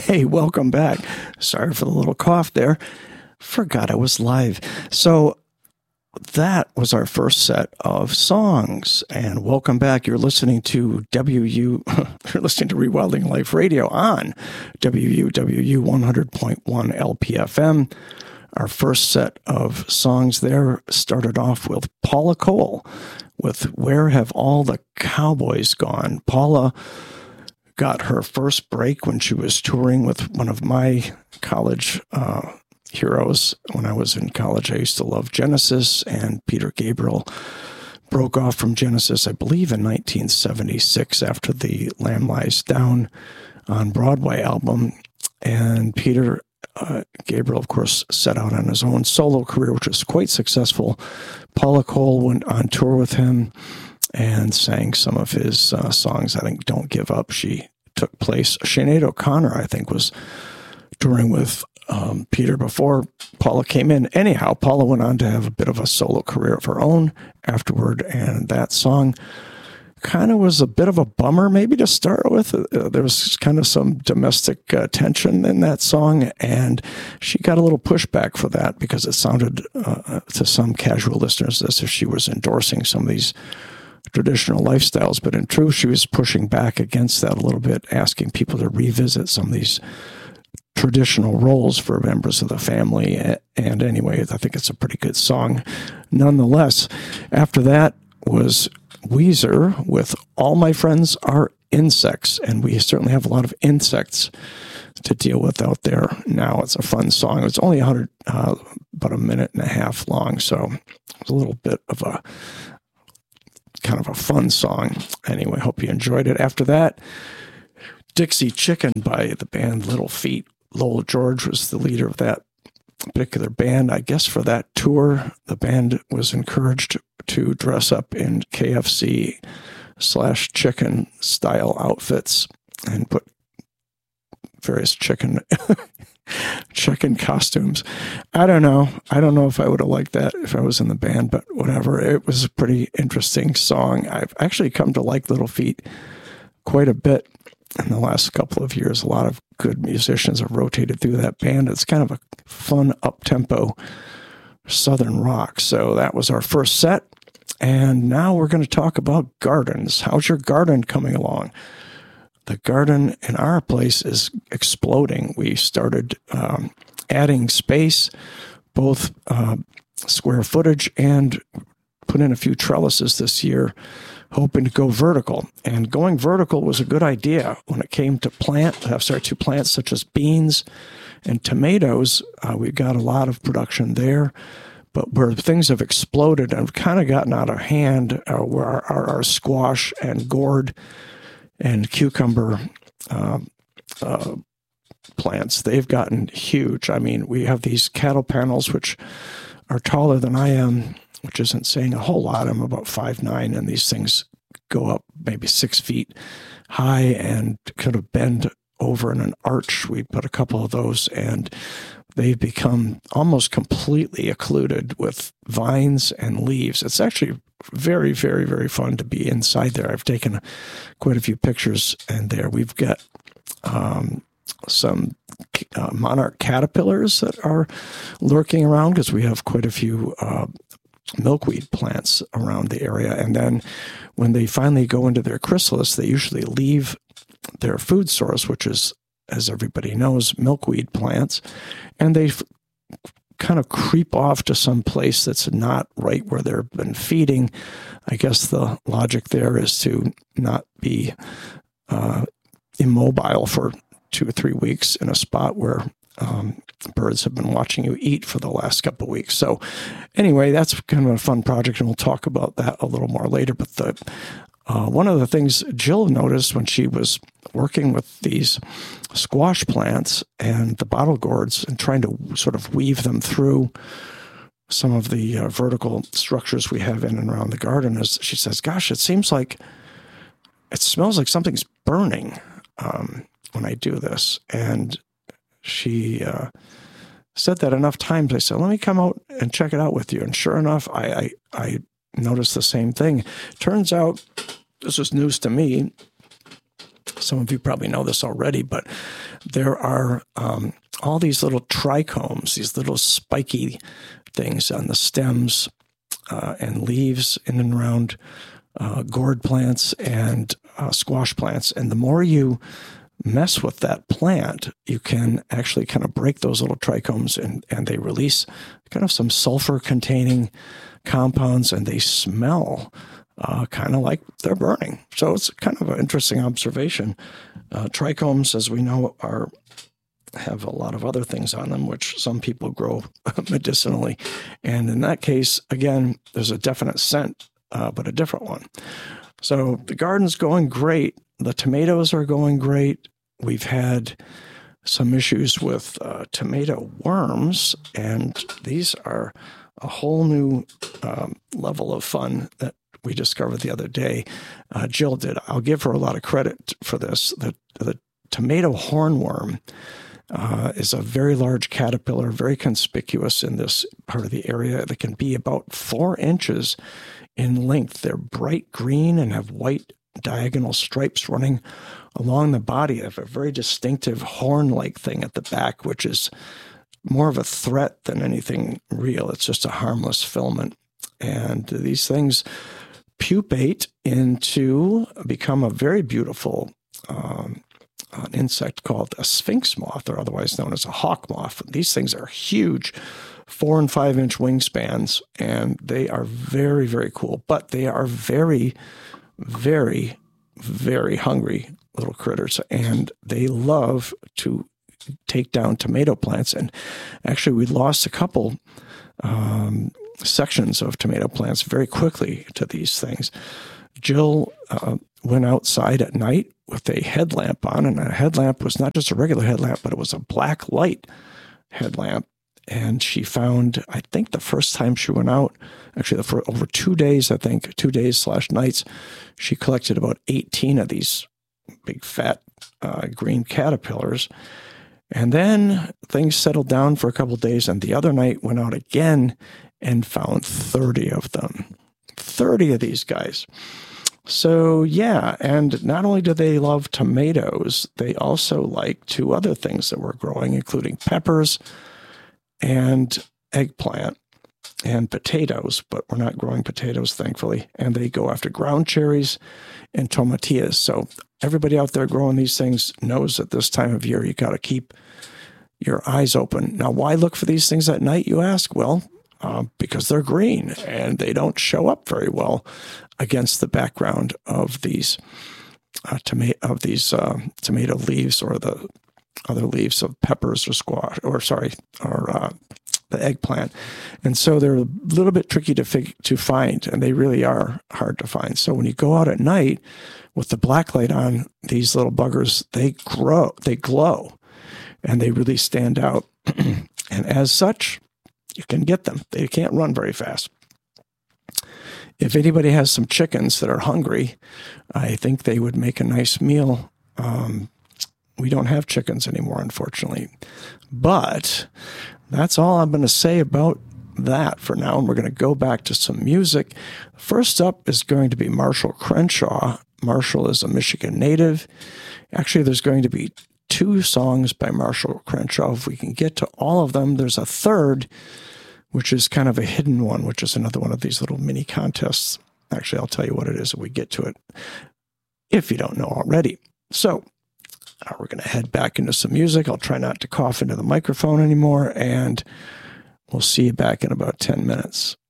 Hey, welcome back. Sorry for the little cough there. Forgot I was live. So that was our first set of songs. And welcome back. You're listening to you're listening to Rewilding Life Radio on WUWU 100.1 LPFM. Our first set of songs there started off with Paula Cole with Where Have All the Cowboys Gone? Paula got her first break when she was touring with one of my college heroes. When I was in college, I used to love Genesis, and Peter Gabriel broke off from Genesis, I believe, in 1976 after the Lamb Lies Down on Broadway album. And Peter Gabriel, of course, set out on his own solo career, which was quite successful. Paula Cole went on tour with him and sang some of his songs. I think Don't Give Up, she took place. Sinead O'Connor, I think, was touring with Peter before Paula came in. Anyhow, Paula went on to have a bit of a solo career of her own afterward, and that song kind of was a bit of a bummer maybe to start with. There was kind of some domestic tension in that song, and she got a little pushback for that because it sounded to some casual listeners as if she was endorsing some of these traditional lifestyles, but in truth, she was pushing back against that a little bit, asking people to revisit some of these traditional roles for members of the family. And anyway, I think it's a pretty good song nonetheless. After that was Weezer with All My Friends Are Insects, and we certainly have a lot of insects to deal with out there now. It's a fun song. It's only about a minute and a half long, so it's a little bit of a kind of a fun song. Anyway, hope you enjoyed it. After that, Dixie Chicken by the band Little Feat. Lowell George was the leader of that particular band. I guess for that tour, the band was encouraged to dress up in KFC/chicken style outfits and put various chicken costumes. I don't know if I would have liked that if I was in the band, but whatever. It was a pretty interesting song. I've actually come to like Little Feat quite a bit in the last couple of years. A lot of good musicians have rotated through that band. It's kind of a fun, up-tempo southern rock. So that was our first set. And now we're going to talk about gardens. How's your garden coming along? The garden in our place is exploding. We started adding space, both square footage, and put in a few trellises this year, hoping to go vertical. And going vertical was a good idea when it came to plants such as beans and tomatoes. We've got a lot of production there. But where things have exploded and kind of gotten out of hand were our squash and gourd and cucumber plants. They've gotten huge. I mean, we have these cattle panels which are taller than I am, which isn't saying a whole lot. I'm about 5'9", and these things go up maybe 6 feet high and kind of bend over in an arch. We put a couple of those, and they've become almost completely occluded with vines and leaves. It's actually very, very, very fun to be inside there. I've taken quite a few pictures, and there we've got some monarch caterpillars that are lurking around because we have quite a few milkweed plants around the area. And then when they finally go into their chrysalis, they usually leave their food source, which is, as everybody knows, milkweed plants, and they kind of creep off to some place that's not right where they've been feeding. I guess the logic there is to not be immobile for 2 or 3 weeks in a spot where birds have been watching you eat for the last couple of weeks. So anyway, that's kind of a fun project, and we'll talk about that a little more later. But one of the things Jill noticed when she was working with these squash plants and the bottle gourds and trying to sort of weave them through some of the vertical structures we have in and around the garden is she says, gosh, it smells like something's burning when I do this. And she said that enough times. I said, let me come out and check it out with you. And sure enough, I noticed the same thing. Turns out, this is news to me, some of you probably know this already, but there are all these little trichomes, these little spiky things on the stems and leaves in and around gourd plants and squash plants. And the more you mess with that plant, you can actually kind of break those little trichomes, and they release kind of some sulfur-containing compounds, and they smell kind of like they're burning. So it's kind of an interesting observation. Trichomes, as we know, have a lot of other things on them, which some people grow medicinally. And in that case, again, there's a definite scent, but a different one. So the garden's going great. The tomatoes are going great. We've had some issues with tomato worms, and these are a whole new level of fun that we discovered the other day. Jill did. I'll give her a lot of credit for this. The tomato hornworm is a very large caterpillar, very conspicuous in this part of the area. They can be about 4 inches in length. They're bright green and have white diagonal stripes running along the body. They have a very distinctive horn-like thing at the back, which is more of a threat than anything real. It's just a harmless filament. And these things pupate become a very beautiful an insect called a sphinx moth, or otherwise known as a hawk moth. These things are huge, 4 and 5 inch wingspans, and they are very, very cool. But they are very, very, very hungry little critters, and they love to take down tomato plants. And actually, we lost a couple sections of tomato plants very quickly to these things. Jill went outside at night with a headlamp on, and a headlamp was not just a regular headlamp, but it was a black light headlamp. And she found, I think the first time she went out, actually for over 2 days, 2 days/nights, she collected about 18 of these big fat green caterpillars. And then things settled down for a couple of days, and the other night went out again and found 30 of them. 30 of these guys. So, yeah, and not only do they love tomatoes, they also like 2 other things that we're growing, including peppers and eggplant and potatoes, but we're not growing potatoes, thankfully. And they go after ground cherries and tomatillas. So everybody out there growing these things knows at this time of year, you got to keep your eyes open. Now, why look for these things at night, you ask? Well, because they're green and they don't show up very well against the background of these tomato leaves or the other leaves of peppers or squash, or the eggplant. And so they're a little bit tricky to find, and they really are hard to find. So when you go out at night with the black light on, these little buggers, they glow, and they really stand out. And as such, you can get them. They can't run very fast. If anybody has some chickens that are hungry, I think they would make a nice meal. We don't have chickens anymore, unfortunately. But that's all I'm going to say about that for now. And we're going to go back to some music. First up is going to be Marshall Crenshaw. Marshall is a Michigan native. Actually, there's going to be 2 songs by Marshall Crenshaw. If we can get to all of them, there's a third, which is kind of a hidden one, which is another one of these little mini contests. Actually, I'll tell you what it is when we get to it, if you don't know already. So we're going to head back into some music. I'll try not to cough into the microphone anymore, and we'll see you back in about 10 minutes.